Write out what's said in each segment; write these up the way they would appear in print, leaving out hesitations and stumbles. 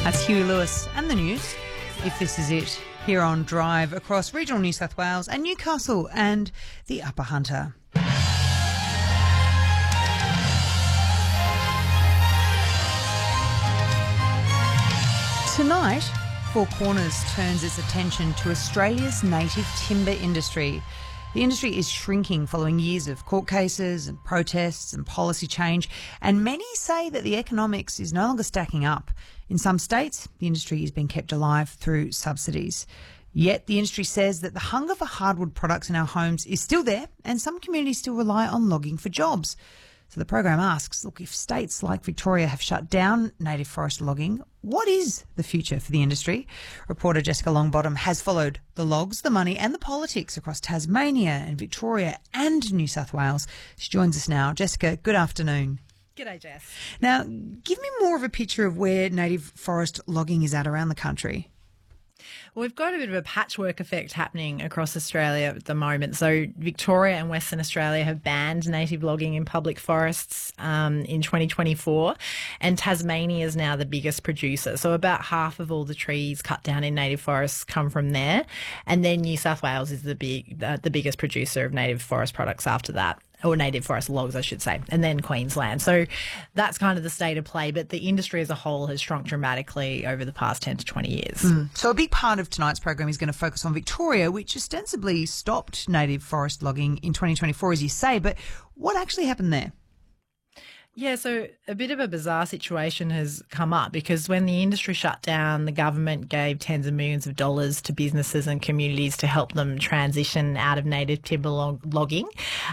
That's Huey Lewis and the news. If this is it, here on Drive across regional New South Wales and Newcastle and the Upper Hunter. Tonight, Four Corners turns its attention to Australia's native timber industry. The industry is shrinking following years of court cases and protests and policy change, and many say that the economics is no longer stacking up. In some states, the industry is being kept alive through subsidies. Yet the industry says that the hunger for hardwood products in our homes is still there, and some communities still rely on logging for jobs. So the program asks, look, if states like Victoria have shut down native forest logging, what is the future for the industry? Reporter Jessica Longbottom has followed the logs, the money and the politics across Tasmania and Victoria and New South Wales. She joins us now. Jessica, good afternoon. G'day, Jess. Now, give me more of a picture of where native forest logging is at around the country. Well, we've got a bit of a patchwork effect happening across Australia at the moment. So Victoria and Western Australia have banned native logging in public forests in 2024, and Tasmania is now the biggest producer. So about half of all the trees cut down in native forests come from there, and then New South Wales is the biggest producer of native forest products after that. Or native forest logs, I should say, and then Queensland. So that's kind of the state of play, but the industry as a whole has shrunk dramatically over the past 10 to 20 years. So a big part of tonight's program is going to focus on Victoria, which ostensibly stopped native forest logging in 2024, as you say, but what actually happened there? Yeah, so a bit of a bizarre situation has come up because when the industry shut down, the government gave tens of millions of dollars to businesses and communities to help them transition out of native timber logging.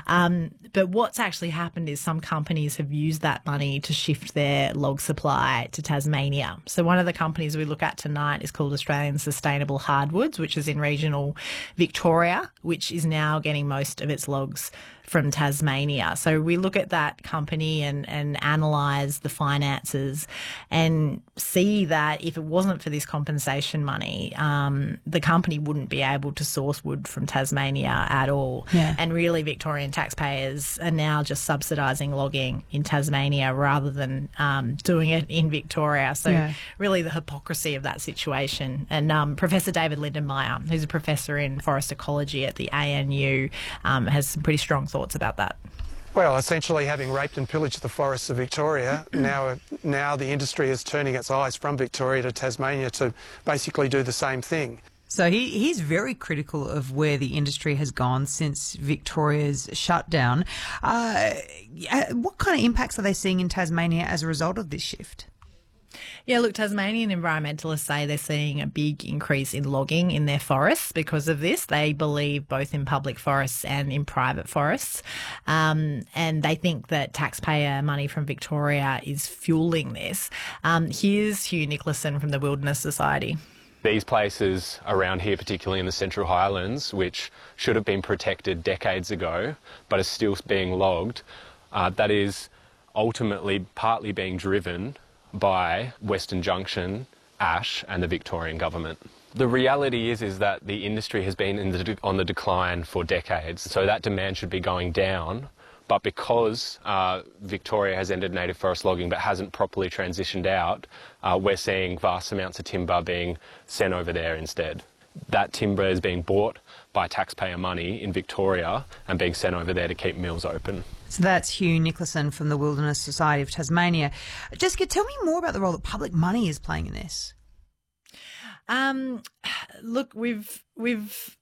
But what's actually happened is some companies have used that money to shift their log supply to Tasmania. So one of the companies we look at tonight is called Australian Sustainable Hardwoods, which is in regional Victoria, which is now getting most of its logs from Tasmania. So we look at that company and analyse the finances and see that if it wasn't for this compensation money, the company wouldn't be able to source wood from Tasmania at all. Yeah. And really Victorian taxpayers are now just subsidising logging in Tasmania rather than doing it in Victoria. So really the hypocrisy of that situation. And Professor David Lindenmayer, who's a professor in forest ecology at the ANU, has some pretty strong thoughts about that. Well, essentially having raped and pillaged the forests of Victoria, now the industry is turning its eyes from Victoria to Tasmania to basically do the same thing. So he's very critical of where the industry has gone since Victoria's shutdown. What kind of impacts are they seeing in Tasmania as a result of this shift? Yeah, look, Tasmanian environmentalists say they're seeing a big increase in logging in their forests because of this. They believe both in public forests and in private forests. And they think that taxpayer money from Victoria is fueling this. Here's Hugh Nicholson from the Wilderness Society. These places around here, particularly in the Central Highlands, which should have been protected decades ago, but are still being logged, that is ultimately partly being driven by Western Junction, Ash and the Victorian government. The reality is that the industry has been on the decline for decades, so that demand should be going down. But because Victoria has ended native forest logging but hasn't properly transitioned out, we're seeing vast amounts of timber being sent over there instead. That timber is being bought by taxpayer money in Victoria and being sent over there to keep mills open. So that's Hugh Nicholson from the Wilderness Society of Tasmania. Jessica, tell me more about the role that public money is playing in this. Look, we've